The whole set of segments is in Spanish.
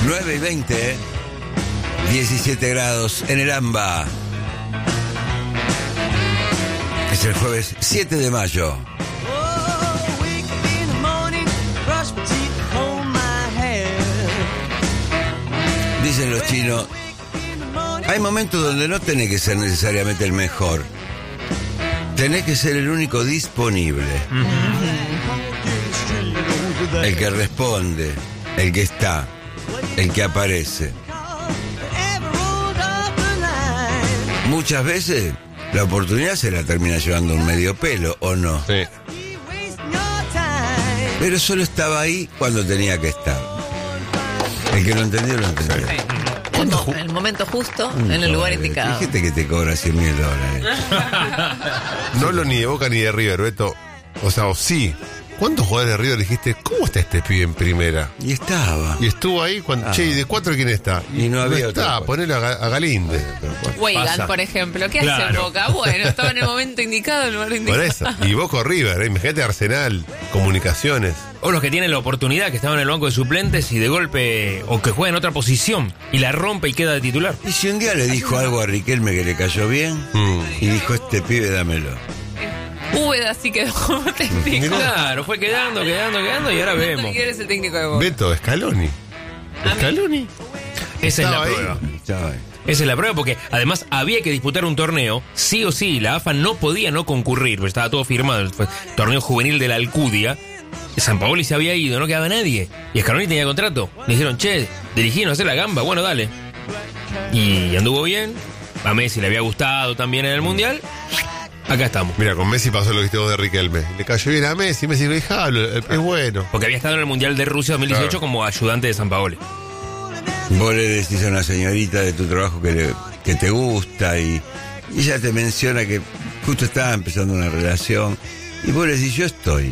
9:20, 17 grados en el AMBA. Es el jueves 7 de mayo. Dicen los chinos, hay momentos donde no tenés que ser necesariamente el mejor. Tenés que ser el único disponible. El que responde, el que está, el que aparece. Muchas veces la oportunidad se la termina llevando un medio pelo, ¿o no? Sí. Pero solo estaba ahí cuando tenía que estar. El que lo entendió, lo entendió. En el momento justo, en el lugar indicado. Fíjate que te cobra $100.000. No lo ni de Boca ni de River, Beto. O sea, o sí. ¿Cuántos jugadores de River dijiste, cómo está este pibe en primera? Y estaba. Y estuvo ahí cuando, che, ¿y de 4 quién está? Y no había está, otro. ponelo a Galinde. Weigan, por ejemplo. ¿Qué hace Boca? Bueno, estaba en el momento indicado, en el lugar indicado. Por eso. Y Boca o River, imagínate Arsenal, Comunicaciones. O los que tienen la oportunidad, que estaban en el banco de suplentes y de golpe, o que juegan en otra posición y la rompe y queda de titular. Y si un día le dijo algo a Riquelme que le cayó bien, y dijo, este pibe dámelo. Úbeda sí quedó como técnico. Claro, fue quedando y ahora vemos. ¿Quién es el técnico de Boca? Beto, Scaloni. Scaloni. Esa es la Estaba ahí. prueba. Estaba ahí. Esa es la prueba porque además había que disputar un torneo, sí o sí, la AFA no podía no concurrir, porque estaba todo firmado, el torneo juvenil de la Alcudia. Sampaoli se había ido, no quedaba nadie. Y Scaloni tenía contrato. Le dijeron, che, dirigieron a hacer la gamba, bueno, dale. Y anduvo bien, a Messi le había gustado también en el Mundial. Acá estamos. Mira, con Messi pasó lo que dijiste vos de Riquelme. Le cayó bien a Messi dijo, hija, es bueno. Porque había estado en el Mundial de Rusia 2018 Claro. como ayudante de Sampaoli. Vos le decís a una señorita de tu trabajo que te gusta y ella te menciona que justo estaba empezando una relación y vos le decís, yo estoy,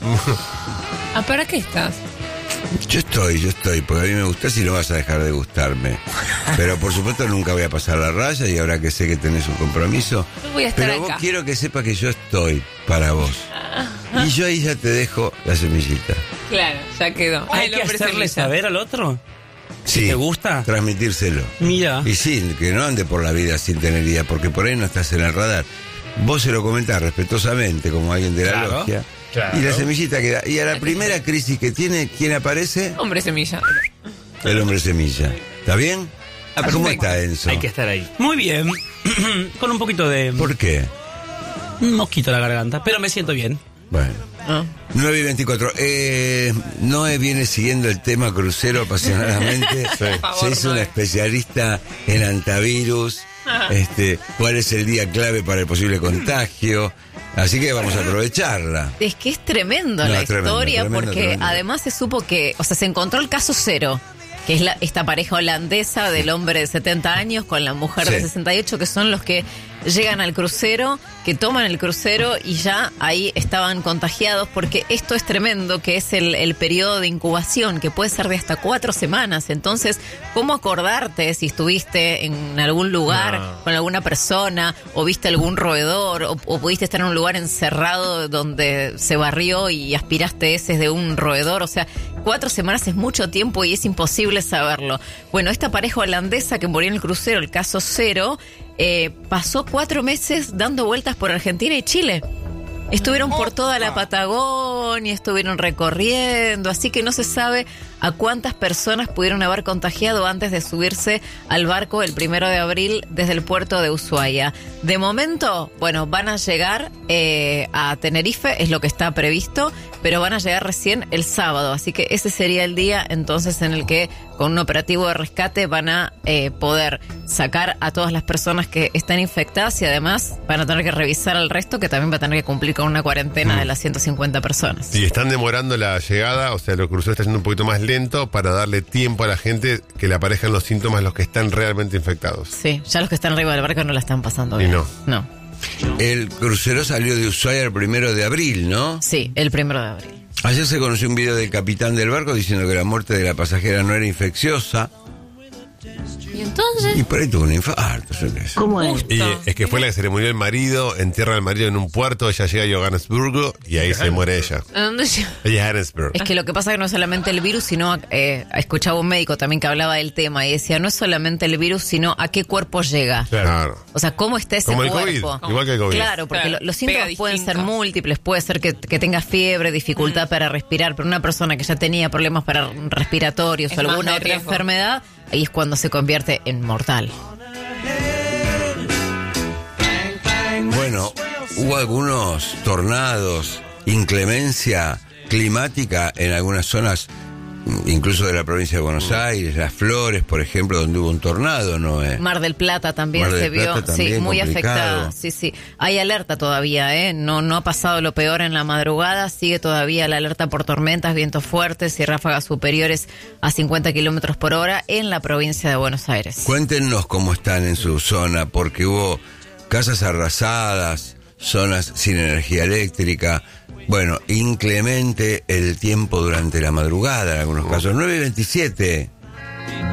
¿Para qué estás? porque a mí me gustás y no vas a dejar de gustarme. Pero por supuesto nunca voy a pasar la raya y ahora que sé que tenés un compromiso, Yo voy a estar pero acá. vos quiero que sepas que yo estoy para vos. Y yo ahí ya te dejo la semillita. Claro, ya quedó. ¿Hay que hacerle saber al otro? Sí, ¿Te gusta? transmitírselo. Mira. Y sí, que no ande por la vida sin tener idea, porque por ahí no estás en el radar. Vos se lo comentás respetuosamente como alguien de la Claro, logia. claro. Y la semillita queda. Y a la primera crisis que tiene, ¿quién aparece? Hombre semilla. El hombre semilla. ¿Está bien? ¿Cómo Perfecto. está Enzo? Hay que estar ahí. Muy bien. Con un poquito de ¿Por qué? mosquito en la garganta, pero me siento bien. Bueno. Ah. 9:24. Noé viene siguiendo el tema crucero apasionadamente. Por favor, Se hizo una Noé. especialista en antivirus. ¿Cuál es el día clave para el posible contagio? Así que vamos a aprovecharla. Es que es tremendo No, la es tremendo, historia tremendo, porque tremendo. además se supo que, o sea, se encontró el caso cero, que es esta pareja holandesa del hombre de 70 años con la mujer de Sí. 68, que son los que llegan al crucero, que toman el crucero y ya ahí estaban contagiados, porque esto es tremendo, que es el periodo de incubación, que puede ser de hasta 4 semanas. Entonces, ¿cómo acordarte si estuviste en algún lugar con alguna persona, o viste algún roedor, o pudiste estar en un lugar encerrado donde se barrió y aspiraste heces de un roedor? O sea, 4 semanas es mucho tiempo y es imposible saberlo. Bueno, esta pareja holandesa que murió en el crucero, el caso cero, pasó 4 meses dando vueltas por Argentina y Chile. Estuvieron por toda la Patagonia, estuvieron recorriendo, así que no se sabe a cuántas personas pudieron haber contagiado antes de subirse al barco el 1 de abril desde el puerto de Ushuaia. De momento, bueno, van a llegar a Tenerife, es lo que está previsto, pero van a llegar recién el sábado, así que ese sería el día entonces en el que con un operativo de rescate van a poder sacar a todas las personas que están infectadas y además van a tener que revisar al resto, que también va a tener que cumplir con una cuarentena de las 150 personas. Y están demorando la llegada, o sea, los cruceros están yendo un poquito más lento para darle tiempo a la gente que le aparezcan los síntomas los que están realmente infectados. Sí, ya los que están arriba del barco no la están pasando bien. Y no. No. El crucero salió de Ushuaia el 1 de abril, ¿no? Sí, el 1 de abril. Ayer se conoció un video del capitán del barco diciendo que la muerte de la pasajera no era infecciosa. Y entonces... Y por ahí tuvo un infarto, yo qué sé. ¿Cómo es? Y es que fue la que se le murió el marido, entierra al marido en un puerto, ella llega a Johannesburgo y ahí se muere ella. ¿A dónde se- Ella es Johannesburg. Es que lo que pasa es que no es solamente el virus, sino escuchaba un médico también que hablaba del tema y decía, no es solamente el virus, sino a qué cuerpo llega. Claro. O sea, cómo está ese Como el cuerpo. COVID, igual que el COVID. Claro, porque Claro, los síntomas pega pueden ser distinto. múltiples, puede ser que tengas fiebre, dificultad para respirar, pero una persona que ya tenía problemas para respiratorios Es o más alguna de otra riesgo. enfermedad, ahí es cuando se convierte en mortal. Bueno, hubo algunos tornados, inclemencia climática en algunas zonas, incluso de la provincia de Buenos Aires, Las Flores, por ejemplo, donde hubo un tornado, ¿no? Mar del Plata también Mar del se vio, Plata también, sí, muy complicado. afectada. Sí, sí. Hay alerta todavía, ¿eh? No ha pasado lo peor en la madrugada, sigue todavía la alerta por tormentas, vientos fuertes y ráfagas superiores a 50 kilómetros por hora en la provincia de Buenos Aires. Cuéntenos cómo están en su zona, porque hubo casas arrasadas, zonas sin energía eléctrica. Bueno, inclemente el tiempo durante la madrugada en algunos casos. 9:27.